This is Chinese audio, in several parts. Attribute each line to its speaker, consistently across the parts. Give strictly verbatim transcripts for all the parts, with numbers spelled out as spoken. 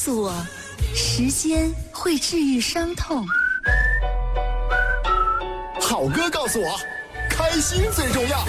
Speaker 1: 诉我，时间会治愈伤痛。
Speaker 2: 好歌告诉我，开心最重要。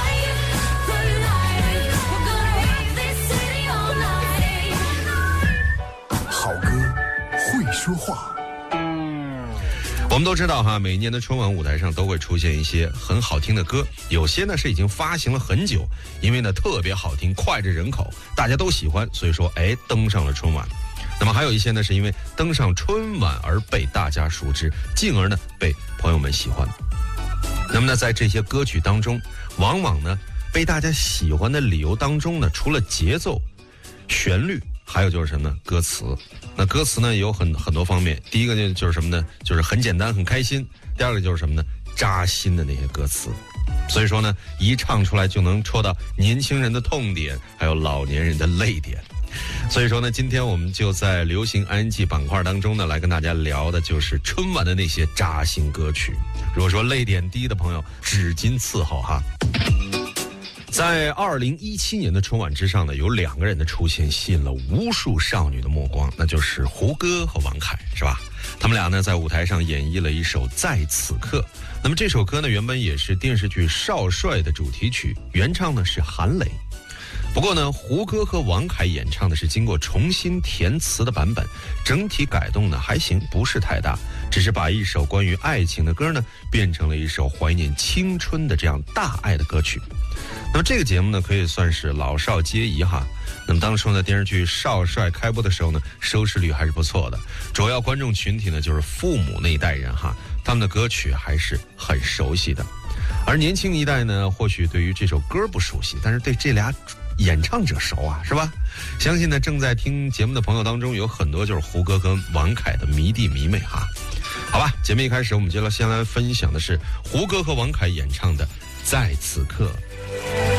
Speaker 2: 好歌会说话。
Speaker 3: 我们都知道哈，每年的春晚舞台上都会出现一些很好听的歌，有些呢是已经发行了很久，因为呢特别好听，脍炙人口，大家都喜欢，所以说哎登上了春晚。那么还有一些呢是因为登上春晚而被大家熟知，进而呢被朋友们喜欢。那么呢在这些歌曲当中，往往呢被大家喜欢的理由当中呢，除了节奏、旋律，还有就是什么呢？歌词。那歌词呢有很很多方面，第一个呢就是什么呢？就是很简单很开心。第二个就是什么呢？扎心的那些歌词。所以说呢，一唱出来就能戳到年轻人的痛点，还有老年人的泪点。所以说呢，今天我们就在流行 I N G 板块当中呢，来跟大家聊的就是春晚的那些扎心歌曲。如果说泪点低的朋友，纸巾伺候哈。在二零一七年的春晚之上呢，有两个人的出现吸引了无数少女的目光，那就是胡歌和王凯，是吧？他们俩呢在舞台上演绎了一首《在此刻》。那么这首歌呢原本也是电视剧《少帅》的主题曲，原唱呢是韩磊。不过呢，胡歌和王凯演唱的是经过重新填词的版本，整体改动呢还行，不是太大，只是把一首关于爱情的歌呢变成了一首怀念青春的这样大爱的歌曲。那么这个节目呢可以算是老少皆宜哈。那么当初呢电视剧《少帅》开播的时候呢，收视率还是不错的，主要观众群体呢就是父母那一代人哈，他们的歌曲还是很熟悉的。而年轻一代呢，或许对于这首歌不熟悉，但是对这俩演唱者熟啊，是吧？相信呢正在听节目的朋友当中，有很多就是胡歌跟王凯的迷弟迷妹哈。好吧，节目一开始我们接着先来分享的是胡歌和王凯演唱的《在此刻》。